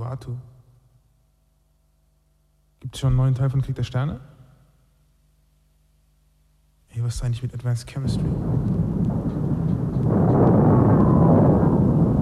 Uatu. Gibt es schon einen neuen Teil von Krieg der Sterne? Ey, was ist eigentlich mit Advanced Chemistry?